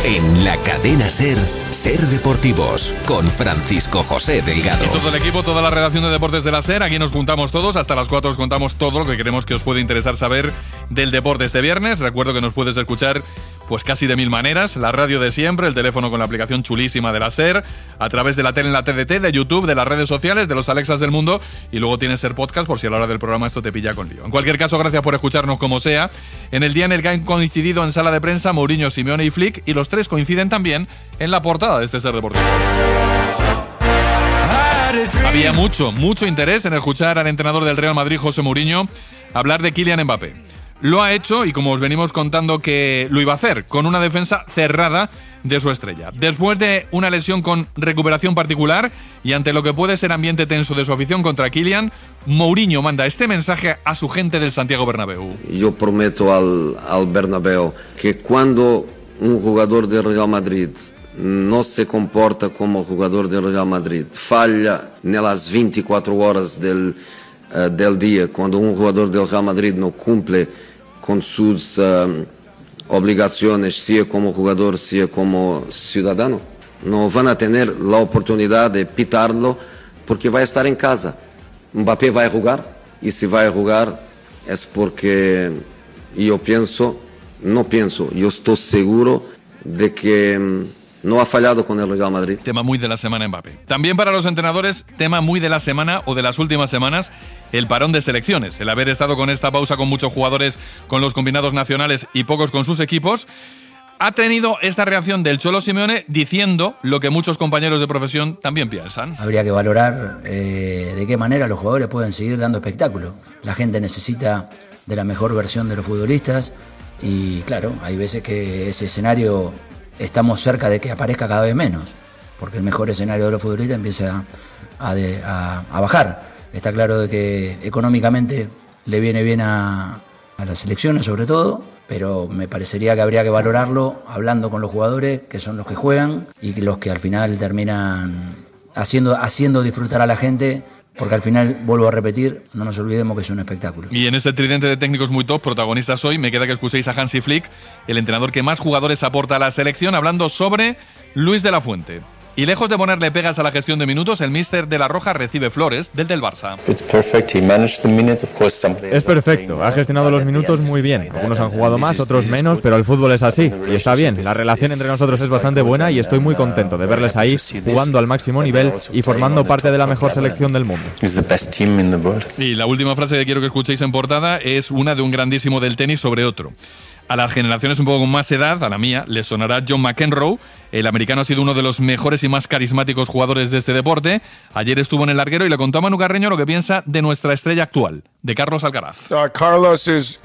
En la cadena SER, SER Deportivos, con Francisco José Delgado. Y todo el equipo, toda la redacción de deportes de la SER, aquí nos juntamos todos, hasta las 4 os contamos todo lo que queremos que os puede interesar saber del deporte este viernes. Recuerdo que nos puedes escuchar pues casi de 1000 maneras, la radio de siempre, el teléfono con la aplicación chulísima de la SER, a través de la tele en la TDT, de YouTube, de las redes sociales, de los Alexas del mundo, y luego tienes SER Podcast por si a la hora del programa esto te pilla con lío. En cualquier caso, gracias por escucharnos como sea. En el día en el que han coincidido en sala de prensa Mourinho, Simeone y Flick, y los tres coinciden también en la portada de este SER Deportivos. Había mucho interés en escuchar al entrenador del Real Madrid, José Mourinho, hablar de Kylian Mbappé. Lo ha hecho y, como os venimos contando que lo iba a hacer, con una defensa cerrada de su estrella. Después de una lesión con recuperación particular y ante lo que puede ser ambiente tenso de su afición contra Kylian, Mourinho manda este mensaje a su gente del Santiago Bernabéu. Yo prometo al Bernabéu que cuando un jugador del Real Madrid no se comporta como jugador del Real Madrid, falla en las 24 horas del día, cuando un jugador del Real Madrid no cumple con sus obligaciones, sea como jugador, sea como ciudadano, no van a tener la oportunidad de pitarlo porque va a estar en casa. Mbappé va a jugar, y si va a jugar es porque yo estoy seguro de que no ha fallado con el Real Madrid. Tema muy de la semana Mbappé. También para los entrenadores, tema muy de la semana o de las últimas semanas, el parón de selecciones. El haber estado con esta pausa con muchos jugadores con los combinados nacionales y pocos con sus equipos, ha tenido esta reacción del Cholo Simeone diciendo lo que muchos compañeros de profesión también piensan. Habría que valorar de qué manera los jugadores pueden seguir dando espectáculo. La gente necesita de la mejor versión de los futbolistas y claro, hay veces que ese escenario estamos cerca de que aparezca cada vez menos, porque el mejor escenario de los futbolistas empieza a bajar. Está claro de que económicamente le viene bien a las selecciones sobre todo, pero me parecería que habría que valorarlo hablando con los jugadores, que son los que juegan y los que al final terminan haciendo disfrutar a la gente. Porque al final, vuelvo a repetir, no nos olvidemos que es un espectáculo. Y en este tridente de técnicos muy top, protagonistas hoy, me queda que escuchéis a Hansi Flick, el entrenador que más jugadores aporta a la selección, hablando sobre Luis de la Fuente. Y lejos de ponerle pegas a la gestión de minutos, el míster de la Roja recibe flores del Barça. Es perfecto, ha gestionado los minutos muy bien. Algunos han jugado más, otros menos, pero el fútbol es así. Y está bien, la relación entre nosotros es bastante buena y estoy muy contento de verles ahí jugando al máximo nivel y formando parte de la mejor selección del mundo. Y la última frase que quiero que escuchéis en portada es una de un grandísimo del tenis sobre otro. A las generaciones un poco con más edad, a la mía, les sonará John McEnroe. El americano ha sido uno de los mejores y más carismáticos jugadores de este deporte. Ayer estuvo en el larguero y le contó a Manu Carreño lo que piensa de nuestra estrella actual, de Carlos Alcaraz. Carlos es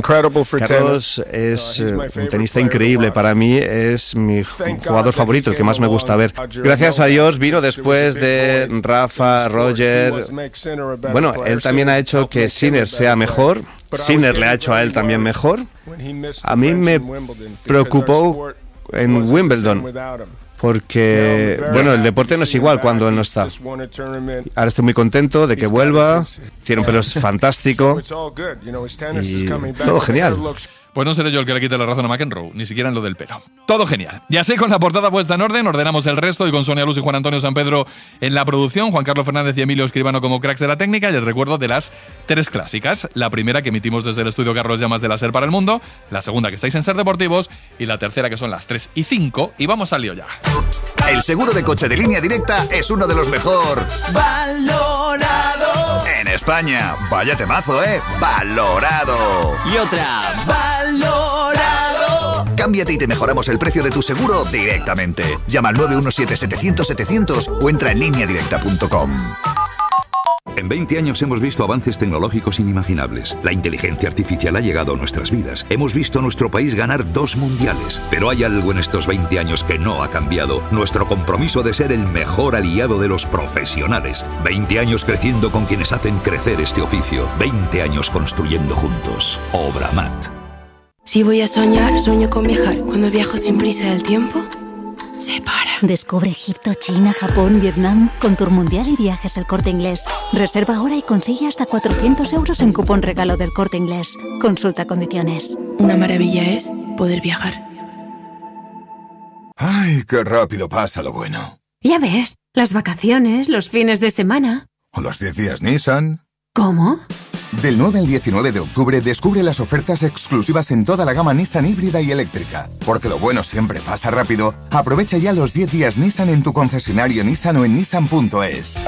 un tenista increíble. Para mí es mi jugador favorito, el que más me gusta ver. Gracias a Dios vino después de Rafa, Roger. Bueno, él también ha hecho que Sinner sea mejor. Sinner le ha hecho a él también mejor. A mí me preocupó en Wimbledon, porque, bueno, el deporte no es igual cuando él no está. Ahora estoy muy contento de que vuelva. Tiene un pelo fantástico y todo genial. Pues no seré yo el que le quite la razón a McEnroe, ni siquiera en lo del pelo. Todo genial. Y así, con la portada puesta en orden, ordenamos el resto, y con Sonia Luz y Juan Antonio San Pedro en la producción, Juan Carlos Fernández y Emilio Escribano como cracks de la técnica, y el recuerdo de las 3 clásicas. La primera, que emitimos desde el estudio Carlos Llamas de la SER para el mundo; la segunda, que estáis en SER Deportivos; y la tercera, que son las 3 y 5, y vamos al lío ya. El seguro de coche de Línea Directa es uno de los mejor valorado en España. Vaya temazo, valorado. Y otra, valorado. Cámbiate y te mejoramos el precio de tu seguro directamente. Llama al 917-700-700 o entra en lineadirecta.com. En 20 años hemos visto avances tecnológicos inimaginables. La inteligencia artificial ha llegado a nuestras vidas. Hemos visto a nuestro país ganar 2 mundiales. Pero hay algo en estos 20 años que no ha cambiado. Nuestro compromiso de ser el mejor aliado de los profesionales. 20 años creciendo con quienes hacen crecer este oficio. 20 años construyendo juntos. Obramat. Si voy a soñar, sueño con viajar. Cuando viajo sin prisa del tiempo, se para. Descubre Egipto, China, Japón, Vietnam con Tour Mundial y Viajes El Corte Inglés. Reserva ahora y consigue hasta 400 euros en cupón regalo del Corte Inglés. Consulta condiciones. Una maravilla es poder viajar. Ay, qué rápido pasa lo bueno. Ya ves, las vacaciones, los fines de semana. O los 10 días Nissan. ¿Cómo? Del 9 al 19 de octubre descubre las ofertas exclusivas en toda la gama Nissan híbrida y eléctrica. Porque lo bueno siempre pasa rápido. Aprovecha ya los 10 días Nissan en tu concesionario Nissan o en nissan.es.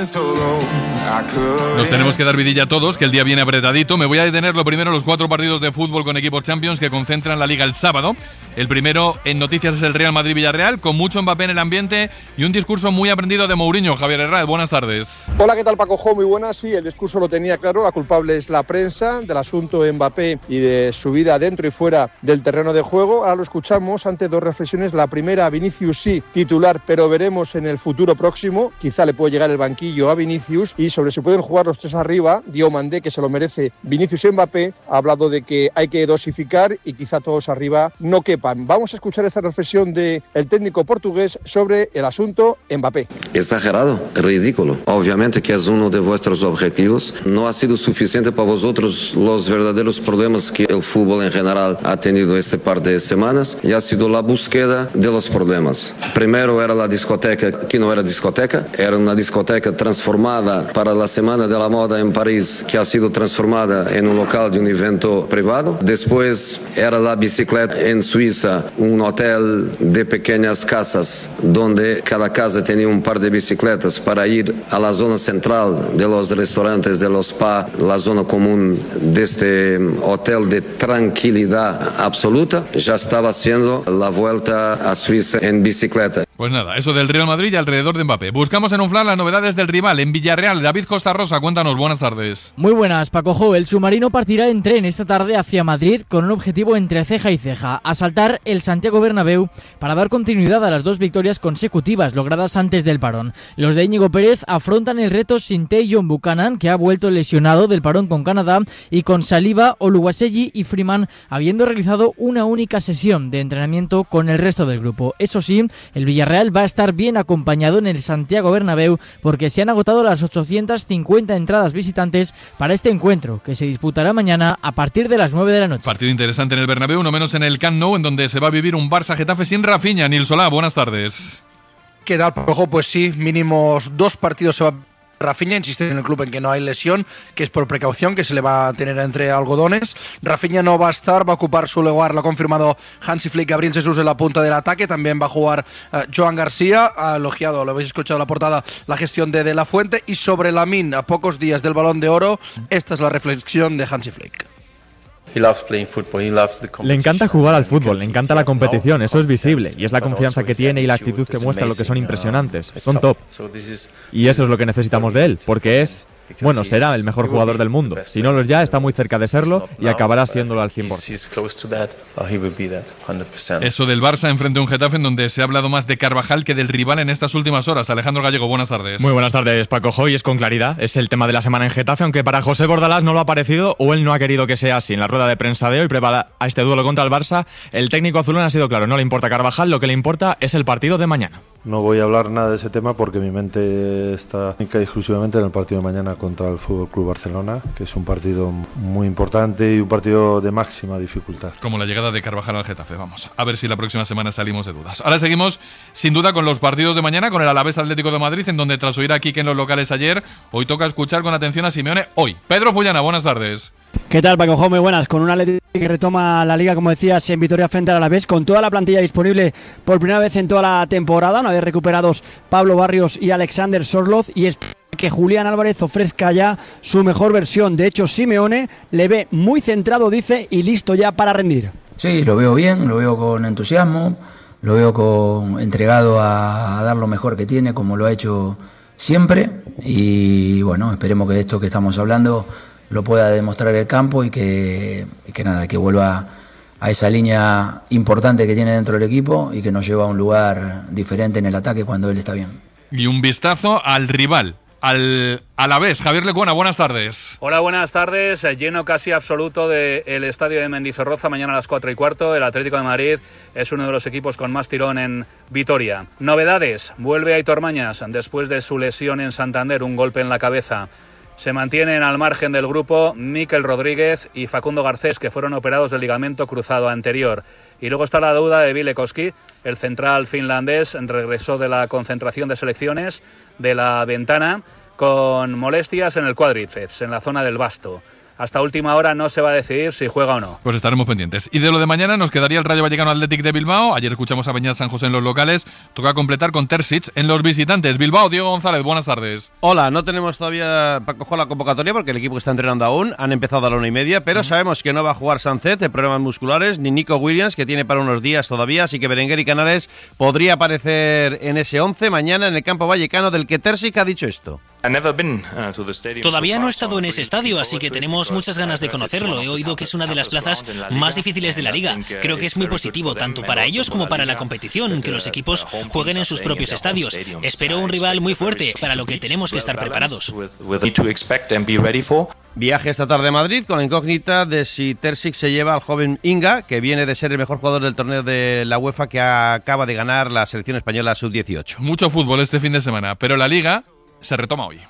Nos tenemos que dar vidilla a todos, que el día viene apretadito. Me voy a detener lo primero los 4 partidos de fútbol con equipos Champions que concentran la Liga el sábado. El primero en noticias es el Real Madrid-Villarreal, con mucho Mbappé en el ambiente y un discurso muy aprendido de Mourinho. Javier Herrera, buenas tardes. Hola, ¿qué tal, Paco Jo? Muy buenas. Sí, el discurso lo tenía claro. La culpable es la prensa del asunto Mbappé y de su vida dentro y fuera del terreno de juego. Ahora lo escuchamos ante 2 reflexiones. La primera, Vinicius sí, titular, pero veremos en el futuro próximo. Quizá le puede llegar el banquillo a Vinicius. Y sobre si pueden jugar los 3 arriba, Diomandé, que se lo merece Vinicius y Mbappé, ha hablado de que hay que dosificar y quizá todos arriba no quepan. Vamos a escuchar esta reflexión del técnico portugués sobre el asunto Mbappé. Exagerado, ridículo. Obviamente que es uno de vuestros objetivos. No ha sido suficiente para vosotros los verdaderos problemas que el fútbol en general ha tenido este par de semanas, y ha sido la búsqueda de los problemas. Primero era la discoteca, que no era discoteca, era una discoteca transformada para la Semana de la Moda en París, que ha sido transformada en un local de un evento privado. Después era la bicicleta en Suiza, un hotel de pequeñas casas donde cada casa tenía un par de bicicletas para ir a la zona central de los restaurantes, de los spa, la zona común de este hotel de tranquilidad absoluta. Ya estaba haciendo la vuelta a Suiza en bicicleta. Pues nada, eso del Real Madrid y alrededor de Mbappé. Buscamos en un flash las novedades del rival en Villarreal. David Costa Rosa, cuéntanos, buenas tardes. Muy buenas, Paco Jo. El submarino partirá en tren esta tarde hacia Madrid con un objetivo entre ceja y ceja: asaltar el Santiago Bernabéu para dar continuidad a las 2 victorias consecutivas logradas antes del parón. Los de Íñigo Pérez afrontan el reto sin Tajon Buchanan, que ha vuelto lesionado del parón con Canadá, y con Saliba, Oluwaseyi y Freeman habiendo realizado una única sesión de entrenamiento con el resto del grupo. Eso sí, el Villarreal va a estar bien acompañado en el Santiago Bernabéu porque se han agotado las 850 entradas visitantes para este encuentro, que se disputará mañana a partir de las 9 de la noche. Partido interesante en el Bernabéu, no menos en el Camp Nou, en donde se va a vivir un Barça-Getafe sin Rafinha. Nil Solá, buenas tardes. ¿Qué tal, Paco? Pues sí, mínimos 2 partidos se va Rafinha. Insiste en el club en que no hay lesión, que es por precaución, que se le va a tener entre algodones. Rafinha no va a estar, va a ocupar su lugar, lo ha confirmado Hansi Flick, Gabriel Jesús en la punta del ataque. También va a jugar Joan García. Ha elogiado, lo habéis escuchado en la portada, la gestión de La Fuente. Y sobre Lamine, a pocos días del Balón de Oro, esta es la reflexión de Hansi Flick. Le encanta jugar al fútbol, le encanta la competición, eso es visible, y es la confianza que tiene y la actitud que muestra lo que son impresionantes, son top. Y eso es lo que necesitamos de él, porque es... Bueno, será el mejor jugador del mundo. Si no lo es ya, está muy cerca de serlo y acabará siéndolo al 100%. Eso del Barça enfrente a un Getafe en donde se ha hablado más de Carvajal que del rival en estas últimas horas. Alejandro Gallego, buenas tardes. Muy buenas tardes, Paco Jo, y es con claridad. Es el tema de la semana en Getafe, aunque para José Bordalás no lo ha parecido o él no ha querido que sea así. En la rueda de prensa de hoy, preparada a este duelo contra el Barça, el técnico azulón ha sido claro, no le importa Carvajal, lo que le importa es el partido de mañana. No voy a hablar nada de ese tema porque mi mente está exclusivamente en el partido de mañana contra el FC Barcelona, que es un partido muy importante y un partido de máxima dificultad. Como la llegada de Carvajal al Getafe, vamos. A ver si la próxima semana salimos de dudas. Ahora seguimos, sin duda, con los partidos de mañana, con el Alavés Atlético de Madrid, en donde tras oír a Quique en los locales ayer, hoy toca escuchar con atención a Simeone hoy. Pedro Fullana, buenas tardes. ¿Qué tal, Paco Jo? Muy buenas. Con un Atlético que retoma la Liga, como decías, en victoria frente al Alavés, con toda la plantilla disponible por primera vez en toda la temporada, una vez recuperados Pablo Barrios y Alexander Sorloz, y es que Julián Álvarez ofrezca ya su mejor versión. De hecho, Simeone le ve muy centrado, dice, y listo ya para rendir. Sí, lo veo bien, lo veo con entusiasmo, lo veo entregado a dar lo mejor que tiene, como lo ha hecho siempre, y bueno, esperemos que esto que estamos hablando lo pueda demostrar el campo y que vuelva a esa línea importante que tiene dentro del equipo y que nos lleva a un lugar diferente en el ataque cuando él está bien. Y un vistazo al rival, al Alavés. Javier Lecuona, buenas tardes. Hola, buenas tardes. Lleno casi absoluto del estadio de Mendizorroza mañana a las 4:15. El Atlético de Madrid es uno de los equipos con más tirón en Vitoria. Novedades, vuelve Aitor Mañas después de su lesión en Santander, un golpe en la cabeza. Se mantienen al margen del grupo Mikel Rodríguez y Facundo Garcés, que fueron operados del ligamento cruzado anterior. Y luego está la duda de Vilekowski, El central finlandés regresó de la concentración de selecciones de la Ventana con molestias en el cuádriceps, en la zona del basto. Hasta última hora no se va a decidir si juega o no. Pues estaremos pendientes. Y de lo de mañana nos quedaría el Rayo Vallecano Athletic de Bilbao. Ayer escuchamos a Beñat San José en los locales. Toca completar con Terzic en los visitantes. Bilbao, Diego González, buenas tardes. Hola, no tenemos todavía Paco la convocatoria porque el equipo está entrenando aún. Han empezado a la 1:30, pero sabemos que no va a jugar Sancet de problemas musculares, ni Nico Williams, que tiene para unos días todavía. Así que Berenguer y Canales podría aparecer en ese 11 mañana en el campo vallecano, del que Terzic ha dicho esto. Todavía no he estado en ese estadio, así que tenemos muchas ganas de conocerlo. He oído que es una de las plazas más difíciles de la liga. Creo que es muy positivo, tanto para ellos como para la competición, que los equipos jueguen en sus propios estadios. Espero un rival muy fuerte, para lo que tenemos que estar preparados. Viaje esta tarde a Madrid con la incógnita de si Terzic se lleva al joven Inga, que viene de ser el mejor jugador del torneo de la UEFA, que acaba de ganar la selección española sub-18. Mucho fútbol este fin de semana, pero la Liga se retoma hoy.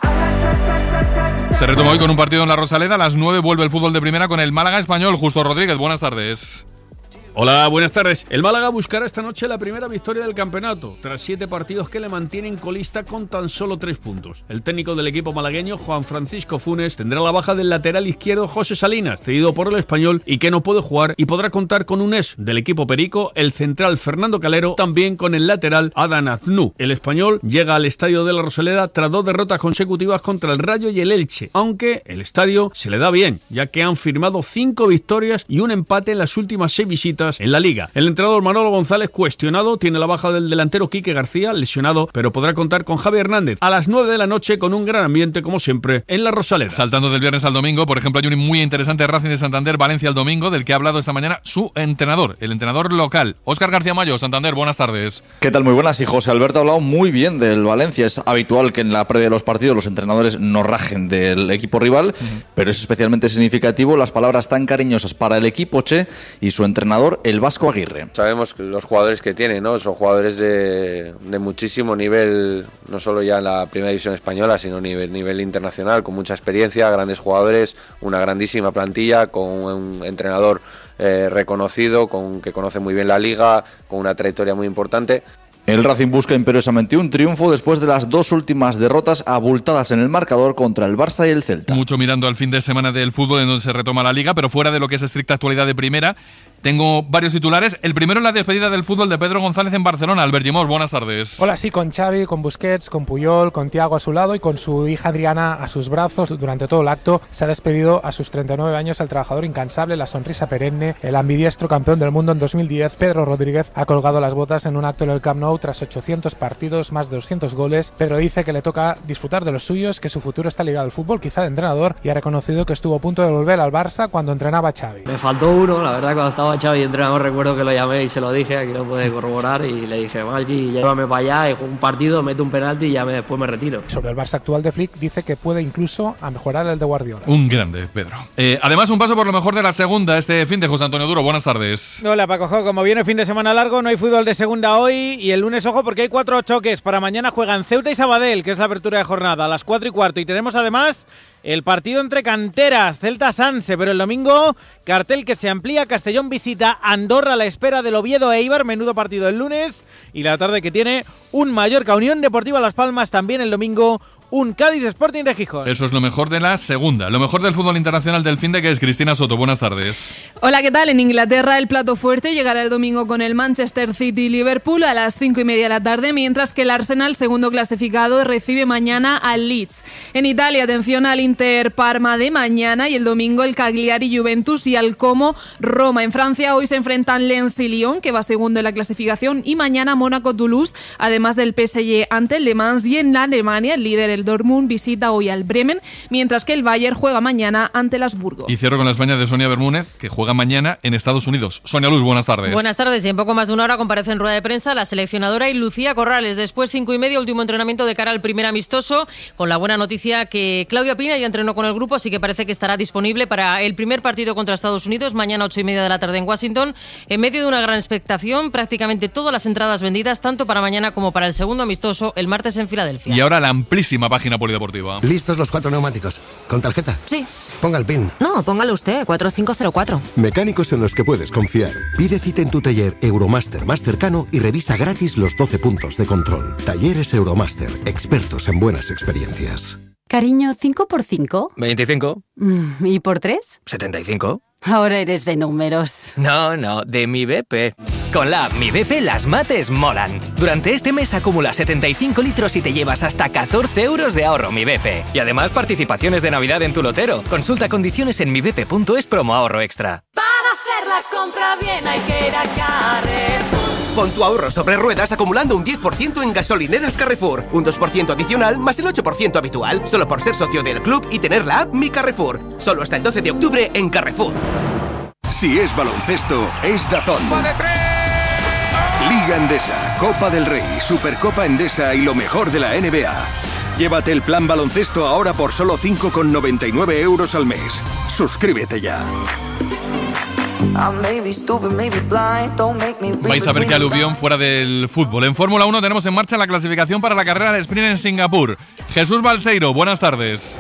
Se retoma hoy con un partido en la Rosaleda. A las 9 vuelve el fútbol de primera con el Málaga Español. Justo Rodríguez, buenas tardes. Hola, buenas tardes. El Málaga buscará esta noche la primera victoria del campeonato, tras 7 partidos que le mantienen colista con tan solo 3 puntos. El técnico del equipo malagueño, Juan Francisco Funes, tendrá la baja del lateral izquierdo José Salinas, cedido por el Español y que no puede jugar, y podrá contar con un ex del equipo perico, el central Fernando Calero, también con el lateral Adán Aznou. El Español llega al estadio de la Rosaleda tras 2 derrotas consecutivas contra el Rayo y el Elche, aunque el estadio se le da bien, ya que han firmado 5 victorias y un empate en las últimas 6 visitas en la Liga. El entrenador Manolo González, cuestionado, tiene la baja del delantero Quique García, lesionado, pero podrá contar con Javi Hernández a las 9 de la noche con un gran ambiente, como siempre, en la Rosaleda. Saltando del viernes al domingo, por ejemplo, hay un muy interesante Racing de Santander, Valencia el domingo, del que ha hablado esta mañana su entrenador, el entrenador local. Óscar García Mayo, Santander, buenas tardes. ¿Qué tal? Muy buenas. Y José Alberto ha hablado muy bien del Valencia. Es habitual que en la previa de los partidos los entrenadores no rajen del equipo rival, pero es especialmente significativo las palabras tan cariñosas para el equipo Che y su entrenador, el Vasco Aguirre. Sabemos los jugadores que tiene, ¿no? Son jugadores de muchísimo nivel, no solo ya en la primera división española, sino a nivel internacional, con mucha experiencia, grandes jugadores, una grandísima plantilla, con un entrenador reconocido, que conoce muy bien la liga, con una trayectoria muy importante. El Racing busca imperiosamente un triunfo después de las 2 últimas derrotas abultadas en el marcador contra el Barça y el Celta. Mucho mirando al fin de semana del fútbol, en donde se retoma la Liga, pero fuera de lo que es estricta actualidad de primera, tengo varios titulares. El primero es la despedida del fútbol de Pedro González en Barcelona. Albert Llimós, buenas tardes. Hola, sí, con Xavi, con Busquets, con Puyol, con Thiago a su lado y con su hija Adriana a sus brazos. Durante todo el acto se ha despedido a sus 39 años el trabajador incansable, la sonrisa perenne, el ambidiestro campeón del mundo en 2010. Pedro Rodríguez ha colgado las botas en un acto en el Camp Nou tras 800 partidos, más de 200 goles. Pedro dice que le toca disfrutar de los suyos, que su futuro está ligado al fútbol, quizá de entrenador, y ha reconocido que estuvo a punto de volver al Barça cuando entrenaba a Xavi. Me faltó uno, la verdad, cuando estaba Xavi entrenador, recuerdo que lo llamé y se lo dije, aquí lo puede corroborar, y le dije, Malqui, llévame para allá, y juego un partido, meto un penalti y ya después me retiro. Sobre el Barça actual de Flick, dice que puede incluso a mejorar el de Guardiola. Un grande, Pedro. Además, un paso por lo mejor de la segunda este fin de José Antonio Duro. Buenas tardes. Hola, Paco. Como viene fin de semana largo, no hay fútbol de segunda hoy, y el lunes, ojo, porque hay 4 choques. Para mañana juegan Ceuta y Sabadell, que es la apertura de jornada, a las 4:15. Y tenemos además el partido entre canteras, Celta-Sanse, pero el domingo, cartel que se amplía. Castellón visita Andorra a la espera del Oviedo-Eibar, menudo partido el lunes. Y la tarde que tiene un Mallorca Unión Deportiva Las Palmas, también el domingo un Cádiz Sporting de Gijón. Eso es lo mejor de la segunda. Lo mejor del fútbol internacional del finde, que es Cristina Soto. Buenas tardes. Hola, ¿qué tal? En Inglaterra el plato fuerte llegará el domingo con el Manchester City-Liverpool a las 5:30 de la tarde, mientras que el Arsenal, segundo clasificado, recibe mañana al Leeds. En Italia, atención al Inter-Parma de mañana, y el domingo el Cagliari-Juventus y al Como Roma. En Francia hoy se enfrentan Lens y Lyon, que va segundo en la clasificación, y mañana Mónaco-Toulouse, además del PSG ante el Le Mans. Y en Alemania el líder, el Dortmund, visita hoy al Bremen, mientras que el Bayern juega mañana ante el Habsburgo. Y cierro con la España de Sonia Bermúdez, que juega mañana en Estados Unidos. Sonia Luz, buenas tardes. Buenas tardes, y en poco más de una hora comparece en rueda de prensa la seleccionadora y Lucía Corrales. Después 5:30, último entrenamiento de cara al primer amistoso, con la buena noticia que Claudia Pina ya entrenó con el grupo, así que parece que estará disponible para el primer partido contra Estados Unidos, mañana 8:30 de la tarde en Washington, en medio de una gran expectación. Prácticamente todas las entradas vendidas, tanto para mañana como para el segundo amistoso el martes en Filadelfia. Y ahora la amplísima página polideportiva. ¿Listos los 4 neumáticos? ¿Con tarjeta? Sí. Ponga el PIN. No, póngalo usted, 4504. Mecánicos en los que puedes confiar. Pide cita en tu taller Euromaster más cercano y revisa gratis los 12 puntos de control. Talleres Euromaster, expertos en buenas experiencias. Cariño, ¿5 por 5? 25. ¿Y por 3? 75. Ahora eres de números. No, de mi BP. Con la app Mi BP las mates molan. Durante este mes acumula 75 litros y te llevas hasta 14 euros de ahorro Mi BP. Y además participaciones de Navidad en tu lotero. Consulta condiciones en mibp.es promo ahorro extra. Para hacer la compra bien hay que ir a Carrefour. Pon tu ahorro sobre ruedas acumulando un 10% en gasolineras Carrefour. Un 2% adicional más el 8% habitual. Solo por ser socio del club y tener la app Mi Carrefour. Solo hasta el 12 de octubre en Carrefour. Si es baloncesto, es DAZN. Liga Endesa, Copa del Rey, Supercopa Endesa y lo mejor de la NBA. Llévate el plan baloncesto ahora por solo 5,99 euros al mes. Suscríbete ya. Vais a ver qué aluvión fuera del fútbol. En Fórmula 1 tenemos en marcha la clasificación para la carrera de sprint en Singapur. Jesús Balseiro, buenas tardes.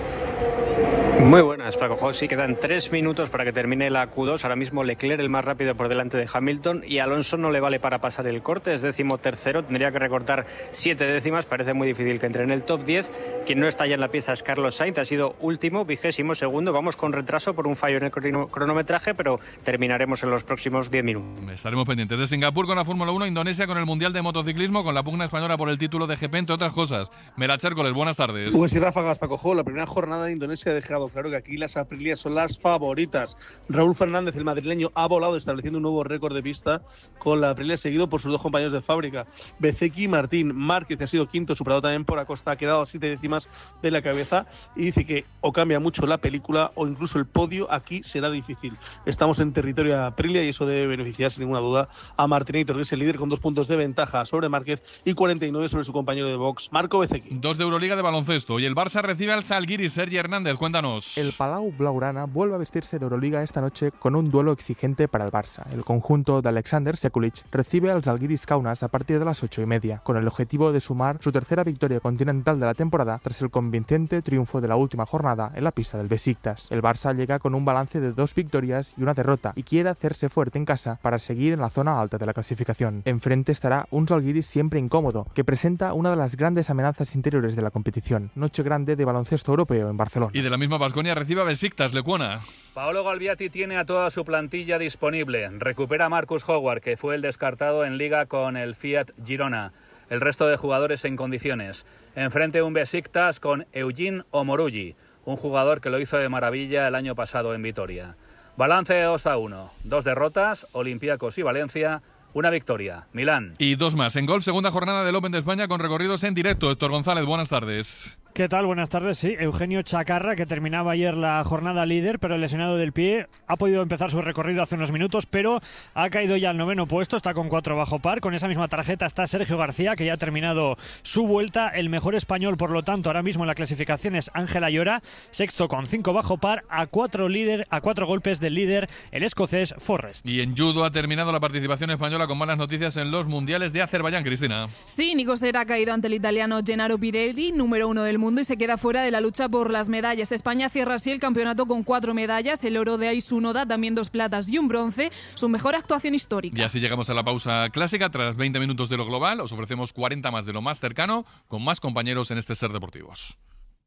Muy buenas, Paco. Sí, quedan 3 minutos para que termine la Q2. Ahora mismo Leclerc el más rápido por delante de Hamilton y Alonso no le vale para pasar el corte, es 13º, tendría que recortar 7 décimas, parece muy difícil que entre en el top 10. Quien no está ya en la pista es Carlos Sainz, ha sido último, 22º, vamos con retraso por un fallo en el cronometraje, pero terminaremos en los próximos 10 minutos. Estaremos pendientes de Singapur con la Fórmula 1, Indonesia con el Mundial de Motociclismo, con la pugna española por el título de GP, entre otras cosas. Melacher Chércoles, buenas tardes. Pues sí, ráfagas, Paco. La primera jornada de Indonesia ha dejado claro que aquí las Aprilias son las favoritas. Raúl Fernández, el madrileño, ha volado estableciendo un nuevo récord de pista con la Aprilia, seguido por sus 2 compañeros de fábrica, Bezzecchi y Martín. Márquez ha sido quinto, superado también por Acosta, ha quedado a 7 décimas de la cabeza y dice que o cambia mucho la película o incluso el podio aquí será difícil. Estamos en territorio Aprilia y eso debe beneficiar sin ninguna duda a Martinator, que es el líder con 2 puntos de ventaja sobre Márquez y 49 sobre su compañero de box, Marco Bezzecchi. 2 de Euroliga de baloncesto y el Barça recibe al Zalgiris. Sergi Hernández, cuéntanos. El Palau Blaugrana vuelve a vestirse de Euroliga esta noche con un duelo exigente para el Barça. El conjunto de Alexander Sekulic recibe al Zalgiris Kaunas a partir de las 8:30, con el objetivo de sumar su tercera victoria continental de la temporada tras el convincente triunfo de la última jornada en la pista del Besiktas. El Barça llega con un balance de 2 victorias y una derrota y quiere hacerse fuerte en casa para seguir en la zona alta de la clasificación. Enfrente estará un Zalgiris siempre incómodo, que presenta una de las grandes amenazas interiores de la competición. Noche grande de baloncesto europeo en Barcelona. Y de la misma Baskonia recibe a Besiktas, Lecuona. Paolo Galviati tiene a toda su plantilla disponible. Recupera a Marcus Howard, que fue el descartado en Liga con el Fiat Girona. El resto de jugadores en condiciones. Enfrente un Besiktas con Eugene Omorugi, un jugador que lo hizo de maravilla el año pasado en Vitoria. Balance 2-1. 2 derrotas, Olympiacos y Valencia. Una victoria, Milán. Y 2 más. En golf, segunda jornada del Open de España con recorridos en directo. Héctor González, buenas tardes. ¿Qué tal? Buenas tardes. Sí, Eugenio Chacarra, que terminaba ayer la jornada líder, pero lesionado del pie, ha podido empezar su recorrido hace unos minutos, pero ha caído ya al 9º puesto, está con 4 bajo par. Con esa misma tarjeta está Sergio García, que ya ha terminado su vuelta. El mejor español, por lo tanto, ahora mismo en la clasificación es Ángel Ayora, sexto con 5 bajo par, a 4 golpes del líder, el escocés Forrest. Y en judo ha terminado la participación española con malas noticias en los mundiales de Azerbaiyán, Cristina. Sí, Nico Serra ha caído ante el italiano Gennaro Pirelli, número 1 del mundo, y se queda fuera de la lucha por las medallas. España cierra así el campeonato con 4 medallas, el oro de Aisu Noda, también 2 platas y un bronce, su mejor actuación histórica. Y así llegamos a la pausa clásica. Tras 20 minutos de lo global, os ofrecemos 40 más de lo más cercano, con más compañeros en este Ser Deportivos.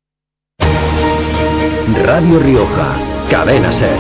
Radio Rioja, Cadena Ser.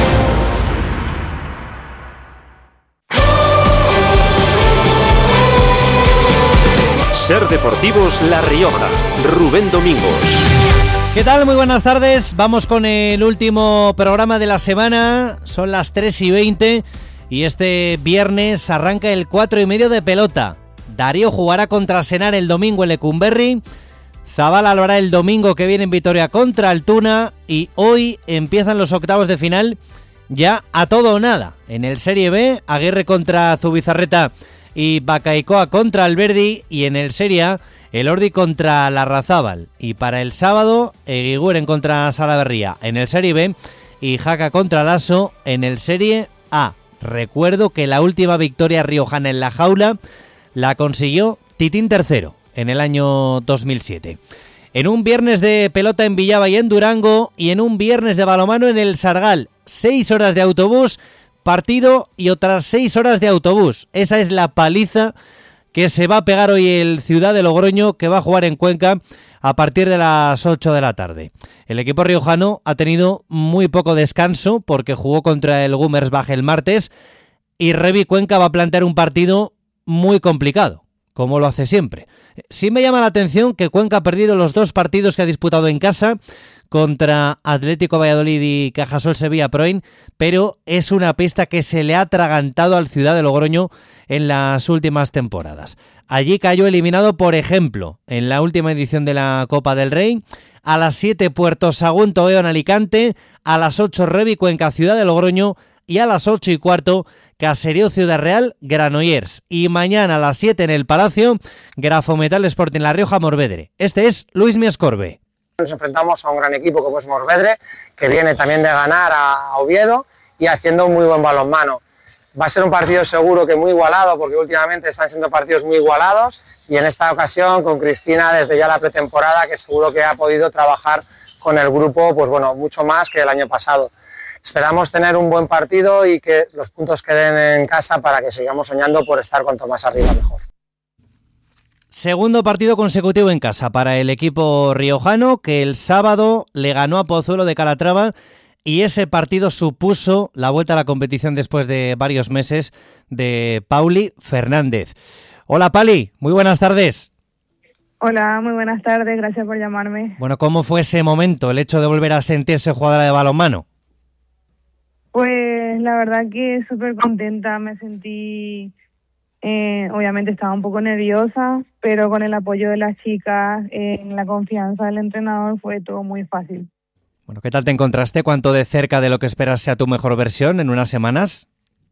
Ser Deportivos La Rioja, Rubén Domingos. ¿Qué tal? Muy buenas tardes. Vamos con el último programa de la semana. Son las 3:20 y este viernes arranca el 4:30 de pelota. Darío jugará contra Senar el domingo en Lecumberri. Zabala lo hará el domingo que viene en Vitoria contra Altuna. Y hoy empiezan los octavos de final ya a todo o nada. En el Serie B, Aguirre contra Zubizarreta y Bacaicoa contra Alberdi, y en el Serie A, Elordi contra Larrazábal. Y para el sábado, Eguiguren contra Salaverría en el Serie B y Jaca contra Lasso en el Serie A. Recuerdo que la última victoria riojana en la jaula la consiguió Titín III en el año 2007. en un viernes de pelota en Villaba y en Durango y en un viernes de balonmano en el Sargal. 6 horas de autobús, partido y otras 6 horas de autobús. Esa es la paliza que se va a pegar hoy el Ciudad de Logroño, que va a jugar en Cuenca a partir de las 8 de la tarde. El equipo riojano ha tenido muy poco descanso porque jugó contra el Gummersbach el martes y Revi Cuenca va a plantear un partido muy complicado, como lo hace siempre. Sí me llama la atención que Cuenca ha perdido los 2 partidos que ha disputado en casa contra Atlético Valladolid y Cajasol Sevilla Proin, pero es una pista que se le ha atragantado al Ciudad de Logroño en las últimas temporadas. Allí cayó eliminado, por ejemplo, en la última edición de la Copa del Rey, a las 7 Puerto Sagún Toeo en Alicante, a las 8 Revi Cuenca Ciudad de Logroño y a las 8:15 Caserío Ciudad Real Granollers. Y mañana a las 7 en el Palacio, Grafometal Sporting La Rioja Morvedre. Este es Luis Miescorbe. Nos enfrentamos a un gran equipo como es Morvedre, que viene también de ganar a Oviedo y haciendo un muy buen balonmano. Va a ser un partido seguro que muy igualado, porque últimamente están siendo partidos muy igualados, y en esta ocasión con Cristina desde ya la pretemporada, que seguro que ha podido trabajar con el grupo pues bueno, mucho más que el año pasado. Esperamos tener un buen partido y que los puntos queden en casa para que sigamos soñando por estar cuanto más arriba mejor. Segundo partido consecutivo en casa para el equipo riojano, que el sábado le ganó a Pozuelo de Calatrava y ese partido supuso la vuelta a la competición después de varios meses de Pauli Fernández. Hola Pali, muy buenas tardes. Hola, muy buenas tardes, gracias por llamarme. Bueno, ¿cómo fue ese momento, el hecho de volver a sentirse jugadora de balonmano? Pues la verdad que súper contenta, me sentí... obviamente estaba un poco nerviosa, pero con el apoyo de las chicas, la confianza del entrenador, fue todo muy fácil. Bueno, ¿qué tal te encontraste? ¿Cuánto de cerca de lo que esperas sea tu mejor versión en unas semanas?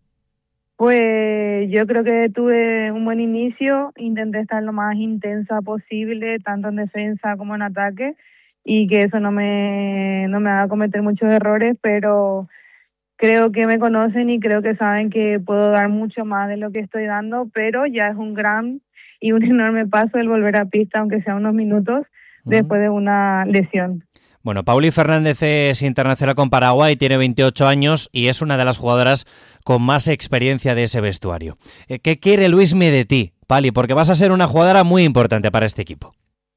Pues yo creo que tuve un buen inicio, intenté estar lo más intensa posible, tanto en defensa como en ataque, y que eso no me haga cometer muchos errores, pero... creo que me conocen y creo que saben que puedo dar mucho más de lo que estoy dando, pero ya es un gran y un enorme paso el volver a pista, aunque sea unos minutos, después de una lesión. Bueno, Pauli Fernández es internacional con Paraguay, tiene 28 años y es una de las jugadoras con más experiencia de ese vestuario. ¿Qué quiere Luismi de ti, Pali? Porque vas a ser una jugadora muy importante para este equipo.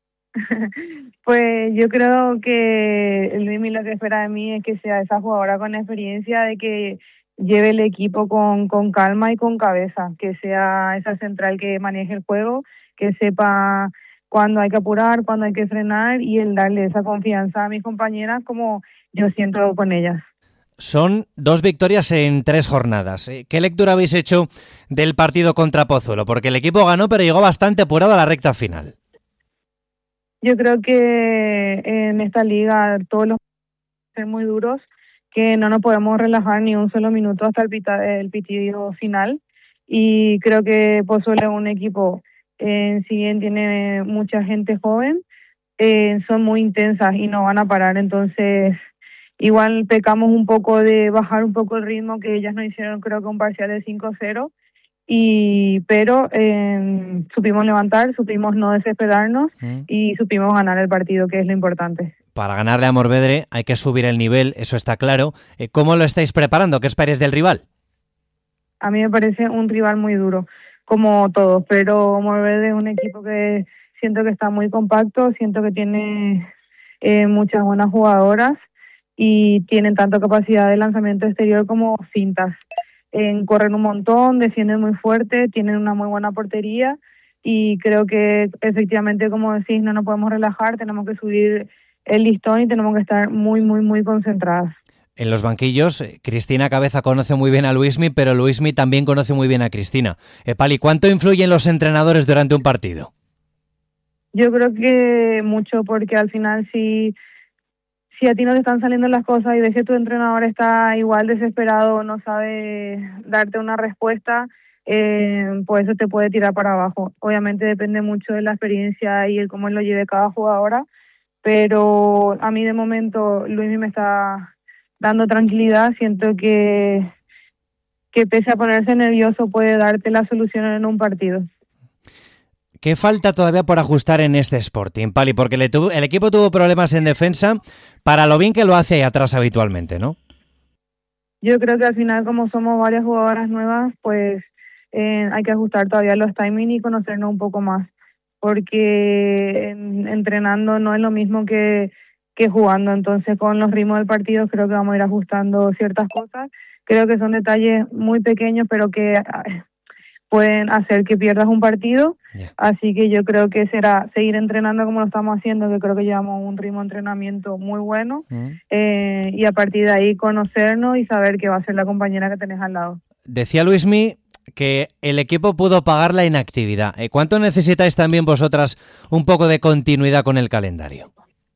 Pues yo creo que Luismi lo que espera de mí es que sea esa jugadora con experiencia, de que lleve el equipo con calma y con cabeza, que sea esa central que maneje el juego, que sepa cuándo hay que apurar, cuándo hay que frenar, y el darle esa confianza a mis compañeras como yo siento con ellas. Son 2 victorias en 3 jornadas. ¿Qué lectura habéis hecho del partido contra Pozuelo? Porque el equipo ganó, pero llegó bastante apurado a la recta final. Yo creo que en esta liga todos los ser muy duros, que no nos podemos relajar ni un solo minuto hasta el pitido final, y creo que Pozuelo es un equipo, si bien tiene mucha gente joven, son muy intensas y no van a parar, entonces igual pecamos un poco de bajar un poco el ritmo, que ellas nos hicieron creo que un parcial de 5-0, pero supimos levantar, supimos no desesperarnos y supimos ganar el partido, que es lo importante. Para ganarle a Morvedre hay que subir el nivel, eso está claro. ¿Cómo lo estáis preparando? ¿Qué esperáis del rival? A mí me parece un rival muy duro, como todos, pero Morvedre es un equipo que siento que está muy compacto, siento que tiene muchas buenas jugadoras y tienen tanto capacidad de lanzamiento exterior como fintas. Corren un montón, defienden muy fuerte, tienen una muy buena portería y creo que efectivamente, como decís, no nos podemos relajar, tenemos que subir el listón y tenemos que estar muy, muy, muy concentradas. En los banquillos, Cristina Cabeza conoce muy bien a Luismi, pero Luismi también conoce muy bien a Cristina. Pali, ¿cuánto influyen los entrenadores durante un partido? Yo creo que mucho, porque al final si a ti no te están saliendo las cosas y ves que tu entrenador está igual desesperado, no sabe darte una respuesta, pues eso te puede tirar para abajo. Obviamente depende mucho de la experiencia y el cómo lo lleve cada jugadora, pero a mí de momento Luismi me está dando tranquilidad. Siento que pese a ponerse nervioso puede darte la solución en un partido. ¿Qué falta todavía por ajustar en este Sporting, Pali? Porque el equipo tuvo problemas en defensa para lo bien que lo hace ahí atrás habitualmente, ¿no? Yo creo que al final, como somos varias jugadoras nuevas, pues hay que ajustar todavía los timings y conocernos un poco más. Porque entrenando no es lo mismo que jugando. Entonces, con los ritmos del partido creo que vamos a ir ajustando ciertas cosas. Creo que son detalles muy pequeños, pero que pueden hacer que pierdas un partido. Yeah. Así que yo creo que será seguir entrenando como lo estamos haciendo, que creo que llevamos un ritmo de entrenamiento muy bueno. Y a partir de ahí conocernos y saber qué va a ser la compañera que tenés al lado. Decía Luismi que el equipo pudo pagar la inactividad. ¿Cuánto necesitáis también vosotras un poco de continuidad con el calendario?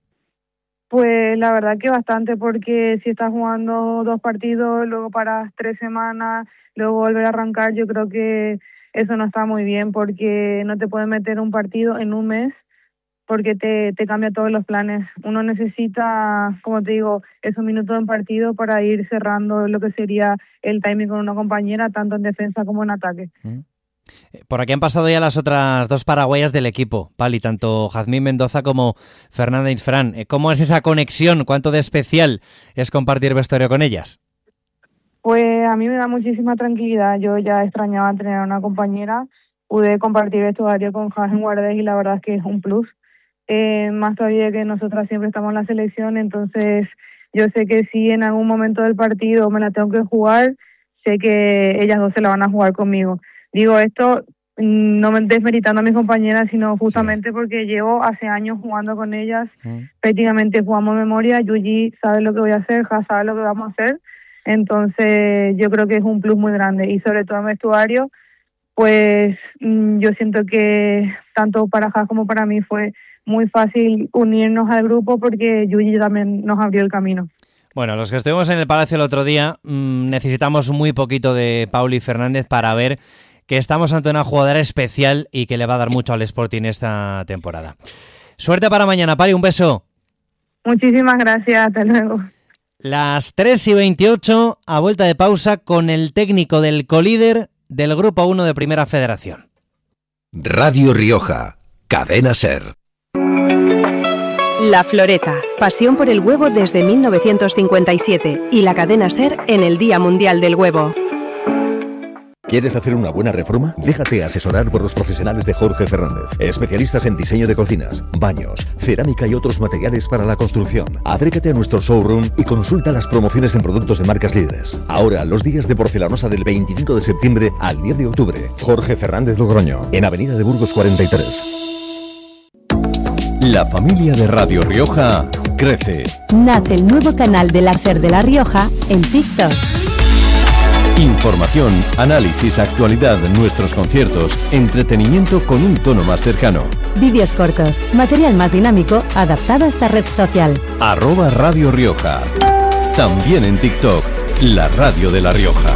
Pues la verdad que bastante, porque si estás jugando 2 partidos, luego paras 3 semanas, luego volver a arrancar, yo creo que eso no está muy bien, porque no te puedes meter un partido en un mes, porque te cambia todos los planes. Uno necesita, como te digo, esos minutos en partido para ir cerrando lo que sería el timing con una compañera, tanto en defensa como en ataque. Por aquí han pasado ya las otras 2 paraguayas del equipo, Pali, tanto Jazmín Mendoza como Fernanda Infran. ¿Cómo es esa conexión? ¿Cuánto de especial es compartir vestuario con ellas? Pues a mí me da muchísima tranquilidad. Yo ya extrañaba tener a una compañera. Pude compartir vestuario con Jaén Guardés y la verdad es que es un plus. Más todavía que nosotras siempre estamos en la selección, entonces yo sé que si en algún momento del partido me la tengo que jugar, sé que ellas 2 se la van a jugar conmigo. Digo esto no desmeritando a mis compañeras, sino justamente porque llevo hace años jugando con ellas. Prácticamente jugamos memoria. Yuji sabe lo que voy a hacer, Ja sabe lo que vamos a hacer. Entonces yo creo que es un plus muy grande. Y sobre todo en vestuario, pues yo siento que tanto para Ja como para mí fue muy fácil unirnos al grupo, porque Yuji también nos abrió el camino. Bueno, los que estuvimos en el Palacio el otro día necesitamos muy poquito de Pauli Fernández para ver que estamos ante una jugadora especial y que le va a dar mucho al Sporting esta temporada. Suerte para mañana, Pali, un beso. Muchísimas gracias, hasta luego. Las 3:28, a vuelta de pausa, con el técnico del colíder del Grupo 1 de Primera Federación. Radio Rioja, Cadena SER. La Floreta, pasión por el huevo desde 1957 y la cadena SER en el Día Mundial del Huevo. ¿Quieres hacer una buena reforma? Déjate asesorar por los profesionales de Jorge Fernández, especialistas en diseño de cocinas, baños, cerámica y otros materiales para la construcción. Acércate a nuestro showroom y consulta las promociones en productos de marcas líderes. Ahora, los días de porcelanosa del 25 de septiembre al 10 de octubre. Jorge Fernández Logroño, en Avenida de Burgos 43. La familia de Radio Rioja crece. Nace el nuevo canal de la SER de La Rioja en TikTok. Información, análisis, actualidad, nuestros conciertos, entretenimiento con un tono más cercano. Vídeos cortos, material más dinámico, adaptado a esta red social. @Radio Rioja. También en TikTok, la radio de La Rioja.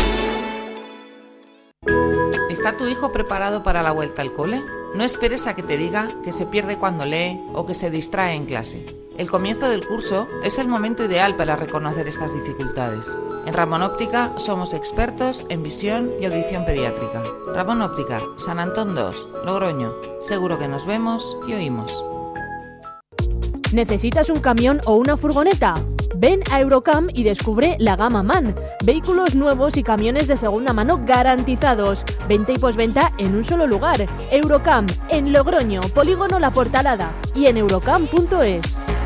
¿Está tu hijo preparado para la vuelta al cole? No esperes a que te diga que se pierde cuando lee o que se distrae en clase. El comienzo del curso es el momento ideal para reconocer estas dificultades. En Ramón Óptica somos expertos en visión y audición pediátrica. Ramón Óptica, San Antón 2, Logroño. Seguro que nos vemos y oímos. ¿Necesitas un camión o una furgoneta? Ven a Eurocam y descubre la gama MAN. Vehículos nuevos y camiones de segunda mano garantizados. Venta y posventa en un solo lugar. Eurocam, en Logroño, Polígono La Portalada y en eurocam.es.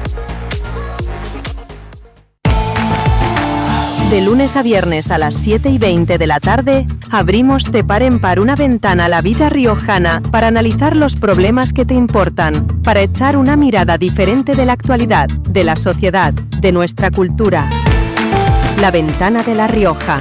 De lunes a viernes a las 7:20 de la tarde, abrimos de par en par una ventana a la vida riojana para analizar los problemas que te importan, para echar una mirada diferente de la actualidad, de la sociedad, de nuestra cultura. La ventana de La Rioja.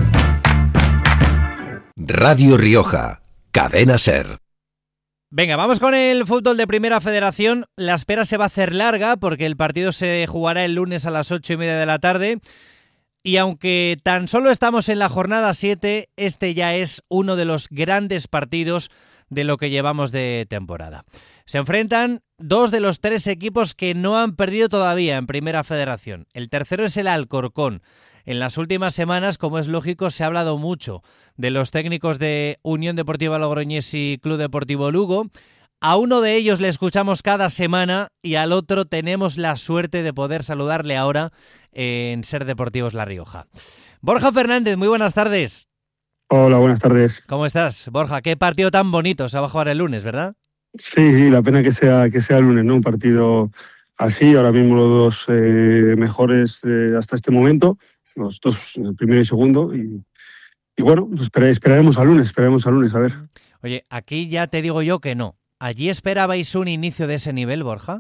Radio Rioja, Cadena SER. Venga, vamos con el fútbol de Primera Federación. La espera se va a hacer larga porque el partido se jugará el lunes a las 8:30 de la tarde. Y aunque tan solo estamos en la jornada 7, este ya es uno de los grandes partidos de lo que llevamos de temporada. Se enfrentan 2 de los 3 equipos que no han perdido todavía en Primera Federación. El tercero es el Alcorcón. En las últimas semanas, como es lógico, se ha hablado mucho de los técnicos de Unión Deportiva Logroñés y Club Deportivo Lugo. A uno de ellos le escuchamos cada semana y al otro tenemos la suerte de poder saludarle ahora en Ser Deportivos La Rioja. Borja Fernández, muy buenas tardes. Hola, buenas tardes. ¿Cómo estás, Borja? Qué partido tan bonito se va a jugar el lunes, ¿verdad? Sí, la pena que sea el lunes, ¿no? Un partido así, ahora mismo los dos mejores hasta este momento, los dos, el primero y segundo, y bueno, pues esperaremos al lunes, a ver. Oye, aquí ya te digo yo que no. ¿Allí esperabais un inicio de ese nivel, Borja?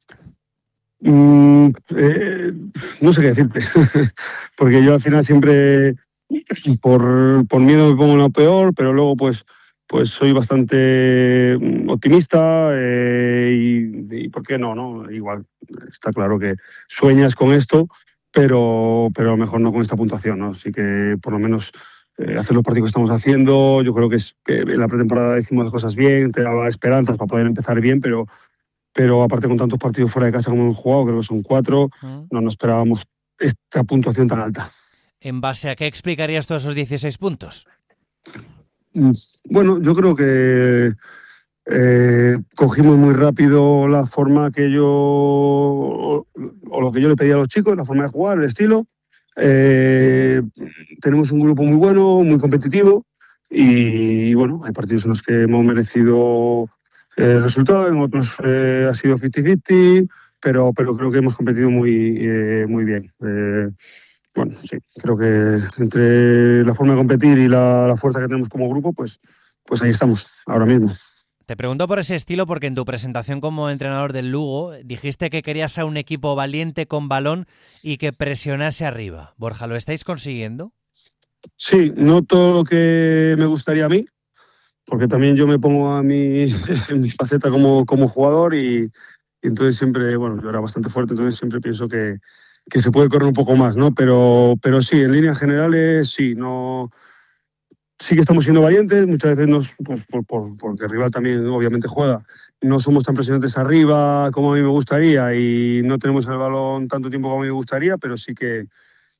No sé qué decirte, porque yo al final siempre por miedo me pongo en lo peor, pero luego pues soy bastante optimista y ¿por qué no? Igual está claro que sueñas con esto, pero a lo mejor no con esta puntuación, ¿no? Así que por lo menos hacer los partidos que estamos haciendo, yo creo que en la pretemporada hicimos las cosas bien, te daba esperanzas para poder empezar bien, pero aparte con tantos partidos fuera de casa como hemos jugado, creo que son 4, no nos esperábamos esta puntuación tan alta. ¿En base a qué explicarías todos esos 16 puntos? Bueno, yo creo que cogimos muy rápido la forma que yo, o lo que yo le pedía a los chicos, la forma de jugar, el estilo. Tenemos un grupo muy bueno, muy competitivo y bueno, hay partidos en los que hemos merecido el resultado, en otros ha sido 50-50, pero creo que hemos competido muy bien. Bueno, sí, creo que entre la forma de competir y la fuerza que tenemos como grupo, pues ahí estamos, ahora mismo. Te pregunto por ese estilo porque en tu presentación como entrenador del Lugo dijiste que querías a un equipo valiente con balón y que presionase arriba. Borja, ¿lo estáis consiguiendo? Sí, no todo lo que me gustaría a mí, porque también yo me pongo en mi faceta como jugador y entonces siempre, bueno, yo era bastante fuerte, entonces siempre pienso que se puede correr un poco más, ¿no? Pero sí, en líneas generales, sí, no... Sí que estamos siendo valientes, muchas veces porque el rival también obviamente juega, no somos tan presionantes arriba como a mí me gustaría y no tenemos el balón tanto tiempo como a mí me gustaría, pero sí que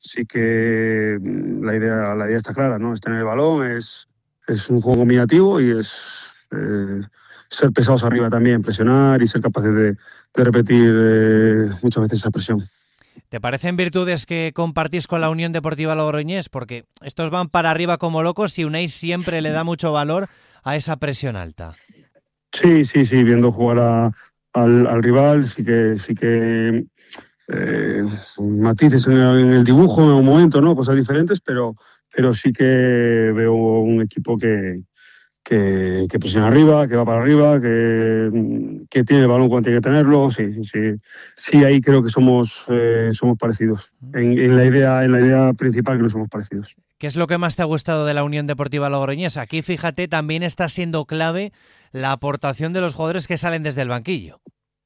la idea está clara, ¿no? Es tener el balón, es un juego combinativo y es ser pesados arriba también, presionar y ser capaces de repetir muchas veces esa presión. ¿Te parecen virtudes que compartís con la Unión Deportiva Logroñés? Porque estos van para arriba como locos y Unai siempre le da mucho valor a esa presión alta. Sí, viendo jugar al rival, sí que matices en el dibujo en un momento, ¿no? Cosas diferentes, pero sí que veo un equipo que presiona arriba, que va para arriba, que tiene el balón cuando tiene que tenerlo. Sí, ahí creo que somos parecidos. En la idea principal creo que somos parecidos. ¿Qué es lo que más te ha gustado de la Unión Deportiva Logroñés? Aquí, fíjate, también está siendo clave la aportación de los jugadores que salen desde el banquillo.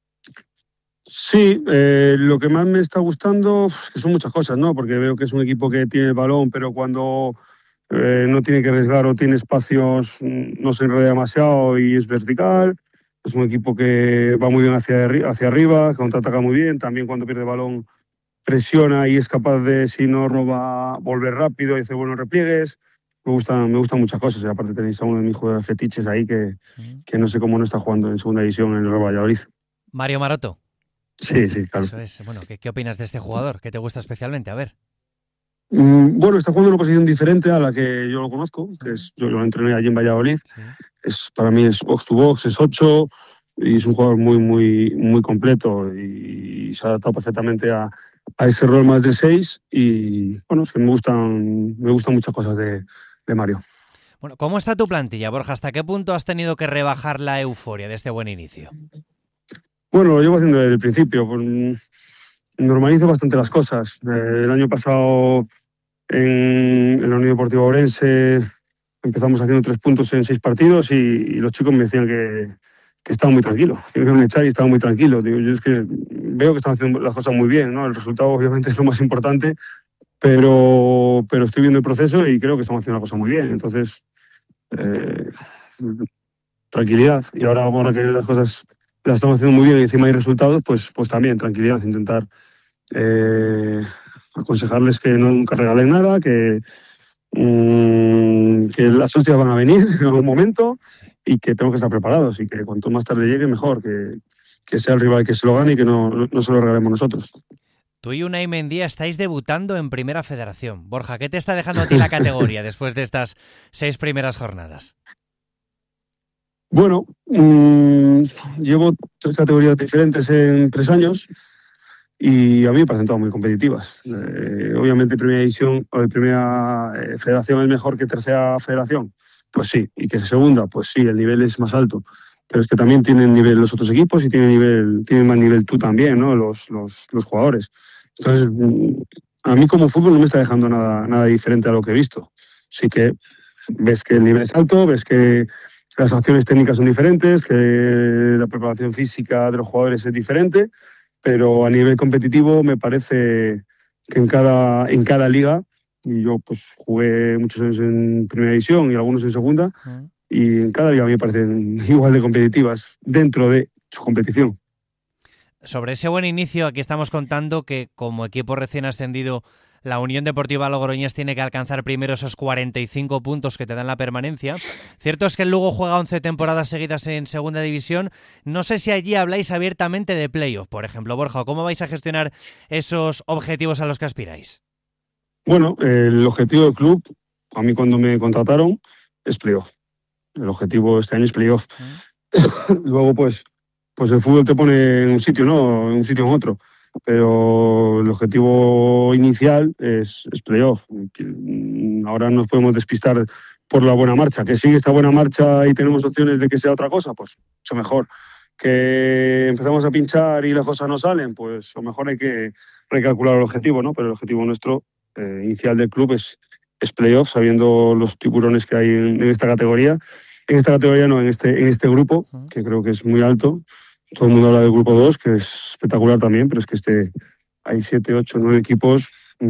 Sí, lo que más me está gustando es que son muchas cosas, ¿no? Porque veo que es un equipo que tiene el balón, pero cuando no tiene que arriesgar o tiene espacios, no se enreda demasiado y es vertical. Es un equipo que va muy bien hacia arriba, contraataca muy bien. También cuando pierde el balón presiona y es capaz de, si no roba, volver rápido y hacer buenos repliegues. Me gustan muchas cosas. Y aparte tenéis a uno de mis jugadores fetiches ahí que no sé cómo no está jugando en segunda división en el Real Valladolid. Mario Maroto. Sí, claro. Eso es. Bueno, ¿qué opinas de este jugador? ¿Qué te gusta especialmente? A ver. Bueno, está jugando en una posición diferente a la que yo lo conozco, que es, yo lo entrené allí en Valladolid. Sí. Para mí es box to box, es 8 y es un jugador muy completo y se ha adaptado perfectamente a ese rol más de 6 y bueno, es que me gustan muchas cosas de Mario. Bueno, ¿cómo está tu plantilla, Borja? ¿Hasta qué punto has tenido que rebajar la euforia de este buen inicio? Bueno, lo llevo haciendo desde el principio. Normalizo bastante las cosas. El año pasado en la Unión Deportiva Ourense empezamos haciendo 3 puntos en 6 partidos y los chicos me decían que estaban muy tranquilos, que me iban a echar y estaban muy tranquilos. Digo, yo es que veo que están haciendo las cosas muy bien, ¿no? El resultado obviamente es lo más importante, pero estoy viendo el proceso y creo que estamos haciendo la cosa muy bien. Entonces, tranquilidad. Y ahora que las cosas las estamos haciendo muy bien y encima hay resultados, pues también tranquilidad, intentar aconsejarles que nunca regalen nada, que las hostias van a venir en algún momento y que tenemos que estar preparados y que cuanto más tarde llegue mejor, que sea el rival que se lo gane y que no se lo regalemos nosotros. Tú y Unai Mendía estáis debutando en Primera Federación. Borja, ¿qué te está dejando a ti la categoría después de estas 6 primeras jornadas? Bueno, llevo 3 categorías diferentes en 3 años y a mí me parecen todas muy competitivas. Obviamente Primera División o Primera Federación es mejor que Tercera Federación. Pues sí, y que Segunda, pues sí, el nivel es más alto. Pero es que también tienen nivel los otros equipos y tienen más nivel tú también, ¿no? Los jugadores. Entonces, a mí como fútbol no me está dejando nada diferente a lo que he visto. Sí que ves que el nivel es alto, ves que las acciones técnicas son diferentes, que la preparación física de los jugadores es diferente, pero a nivel competitivo me parece que en cada liga, y yo pues jugué muchos años en Primera División y algunos en Segunda, y en cada liga me parecen igual de competitivas dentro de su competición. Sobre ese buen inicio, aquí estamos contando que como equipo recién ascendido, la Unión Deportiva Logroñés tiene que alcanzar primero esos 45 puntos que te dan la permanencia. Cierto es que el Lugo juega 11 temporadas seguidas en Segunda División. No sé si allí habláis abiertamente de playoff, por ejemplo. Borja, ¿cómo vais a gestionar esos objetivos a los que aspiráis? Bueno, el objetivo del club, a mí cuando me contrataron, es playoff. El objetivo este año es playoff. Luego, pues el fútbol te pone en un sitio, ¿no? En un sitio o en otro. Pero el objetivo inicial es playoff. Ahora nos podemos despistar por la buena marcha. Que sigue esta buena marcha y tenemos opciones de que sea otra cosa, pues mucho mejor. Que empezamos a pinchar y las cosas no salen, pues a lo mejor hay que recalcular el objetivo, ¿no? Pero el objetivo nuestro inicial del club es playoff, sabiendo los tiburones que hay en esta categoría. En esta categoría no, en este grupo, que creo que es muy alto. Todo el mundo habla del grupo 2, que es espectacular también, pero es que hay 7, 8, 9 equipos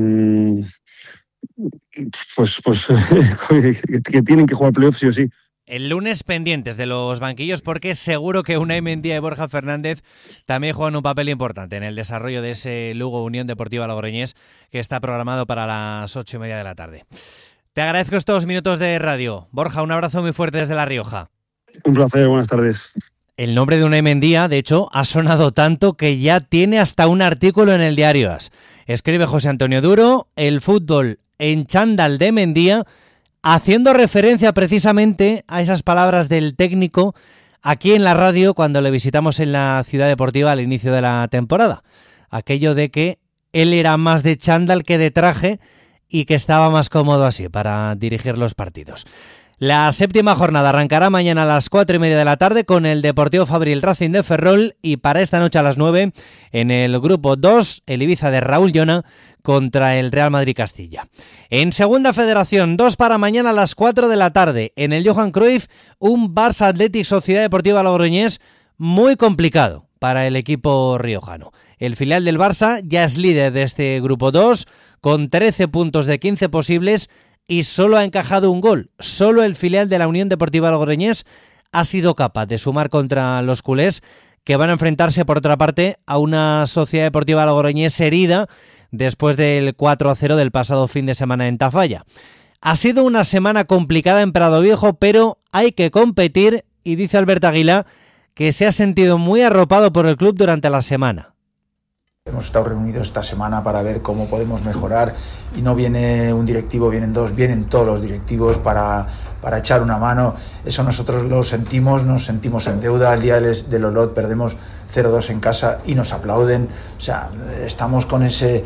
que tienen que jugar playoff sí o sí. El lunes pendientes de los banquillos porque seguro que Unai Mendía y Borja Fernández también juegan un papel importante en el desarrollo de ese Lugo Unión Deportiva Logroñés que está programado para las 8:30 de la tarde. Te agradezco estos minutos de radio. Borja, un abrazo muy fuerte desde La Rioja. Un placer, buenas tardes. El nombre de Unai Mendía, de hecho, ha sonado tanto que ya tiene hasta un artículo en el diario AS. Escribe José Antonio Duro, el fútbol en chándal de Mendía, haciendo referencia precisamente a esas palabras del técnico aquí en la radio cuando le visitamos en la Ciudad Deportiva al inicio de la temporada. Aquello de que él era más de chándal que de traje y que estaba más cómodo así para dirigir los partidos. La 7ª jornada arrancará mañana a las 4:30 de la tarde con el Deportivo Fabril Racing de Ferrol y para esta noche a las 9 en el grupo 2 el Ibiza de Raúl Llona contra el Real Madrid Castilla. En Segunda Federación, 2 para mañana a las 4 de la tarde en el Johan Cruyff, un Barça Athletic Sociedad Deportiva Logroñés muy complicado para el equipo riojano. El filial del Barça ya es líder de este grupo 2 con 13 puntos de 15 posibles y solo ha encajado un gol. Solo el filial de la Unión Deportiva Logroñés ha sido capaz de sumar contra los culés, que van a enfrentarse por otra parte a una Sociedad Deportiva Logroñés herida después del 4-0 del pasado fin de semana en Tafalla. Ha sido una semana complicada en Prado Viejo, pero hay que competir y dice Albert Aguilá que se ha sentido muy arropado por el club durante la semana. Hemos estado reunidos esta semana para ver cómo podemos mejorar y no viene un directivo, vienen dos, vienen todos los directivos para echar una mano. Eso nosotros lo sentimos, nos sentimos en deuda. El día del Olot perdemos 0-2 en casa y nos aplauden. O sea, estamos con ese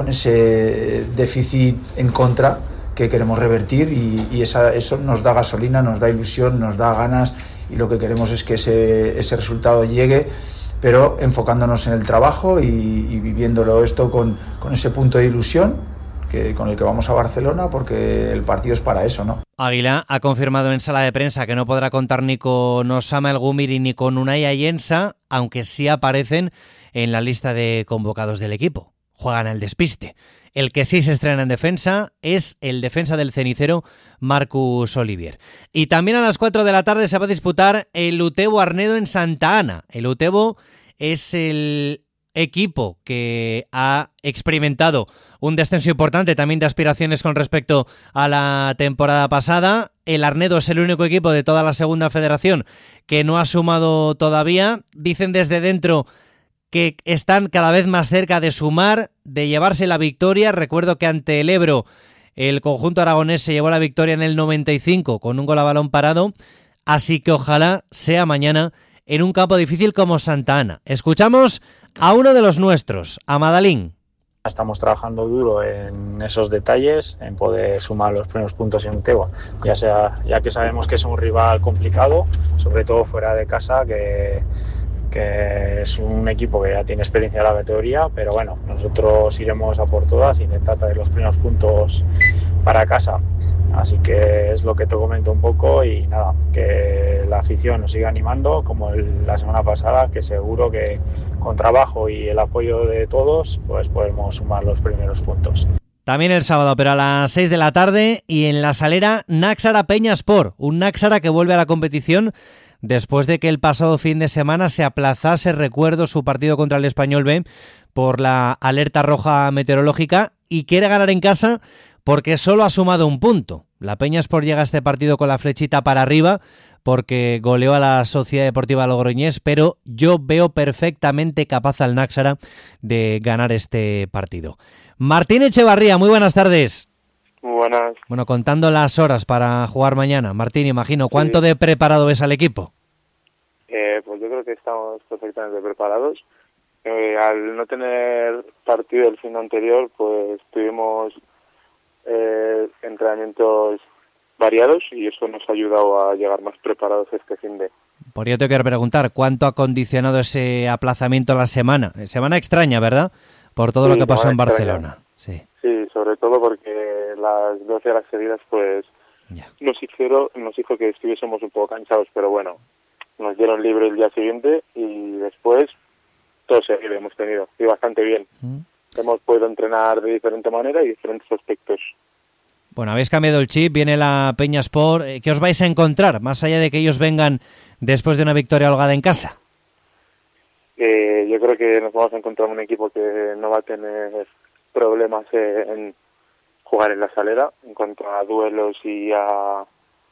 déficit en contra que queremos revertir y eso nos da gasolina, nos da ilusión, nos da ganas y lo que queremos es que ese resultado llegue, pero enfocándonos en el trabajo y viviéndolo esto con ese punto de ilusión con el que vamos a Barcelona, porque el partido es para eso, ¿no? Aguilá ha confirmado en sala de prensa que no podrá contar ni con Osama El Gumiri ni con Unai Ayensa, aunque sí aparecen en la lista de convocados del equipo. Juegan al despiste. El que sí se estrena en defensa es el defensa del Cenicero, Marcus Olivier. Y también a las 4 de la tarde se va a disputar el Utebo Arnedo en Santa Ana. El Utebo es el equipo que ha experimentado un descenso importante también de aspiraciones con respecto a la temporada pasada. El Arnedo es el único equipo de toda la segunda federación que no ha sumado todavía. Dicen desde dentro que están cada vez más cerca de sumar, de llevarse la victoria. Recuerdo que ante el Ebro el conjunto aragonés se llevó la victoria en el 95 con un gol a balón parado. Así que ojalá sea mañana en un campo difícil como Santa Ana. Escuchamos a uno de los nuestros, a Madalín. Estamos trabajando duro en esos detalles, en poder sumar los primeros puntos en Tegua, ya que sabemos que es un rival complicado, sobre todo fuera de casa, que es un equipo que ya tiene experiencia en la categoría, pero bueno, nosotros iremos a por todas e intentar traer los primeros puntos para casa. Así que es lo que te comento un poco y nada, que la afición nos siga animando como la semana pasada, que seguro que con trabajo y el apoyo de todos pues podemos sumar los primeros puntos. También el sábado, pero a las 6 de la tarde, y en La Salera, Náxara Peñaspor, un Náxara que vuelve a la competición después de que el pasado fin de semana se aplazase, recuerdo, su partido contra el Español B por la alerta roja meteorológica, y quiere ganar en casa porque solo ha sumado un punto. La Peñaspor llega a este partido con la flechita para arriba porque goleó a la Sociedad Deportiva Logroñés, pero yo veo perfectamente capaz al Náxara de ganar este partido. Martín Echevarría, muy buenas tardes. Muy buenas. Bueno, contando las horas para jugar mañana, Martín, imagino, ¿cuánto de preparado ves al equipo? Pues yo creo que estamos perfectamente preparados. Al no tener partido el fin anterior, pues tuvimos entrenamientos variados y eso nos ha ayudado a llegar más preparados este fin de. Por ello te quiero preguntar, ¿cuánto ha condicionado ese aplazamiento a la semana? Semana extraña, ¿verdad? Por todo lo que pasó en Barcelona. Sí, sobre todo porque las 12 horas seguidas pues nos hizo que estuviésemos un poco cansados, pero bueno, nos dieron libre el día siguiente y después todo seguido hemos tenido y bastante bien. Hemos podido entrenar de diferente manera y diferentes aspectos. Bueno, habéis cambiado el chip, viene la Peñaspor. ¿Qué os vais a encontrar, más allá de que ellos vengan después de una victoria holgada en casa? Yo creo que nos vamos a encontrar un equipo que no va a tener problemas en jugar en La Salera en cuanto a duelos y a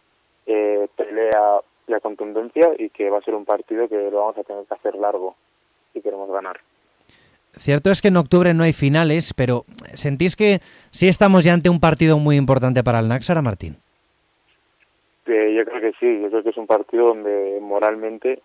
pelea y a contundencia, y que va a ser un partido que lo vamos a tener que hacer largo si queremos ganar. Cierto es que en octubre no hay finales, pero ¿sentís que sí estamos ya ante un partido muy importante para el Náxara, Martín? Yo creo que sí, yo creo que es un partido donde moralmente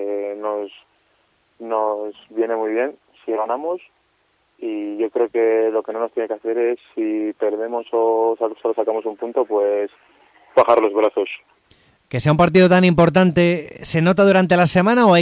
nos viene muy bien si ganamos, y yo creo que lo que no nos tiene que hacer es, si perdemos o solo sacamos un punto, pues bajar los brazos. Que sea un partido tan importante, ¿se nota durante la semana o hay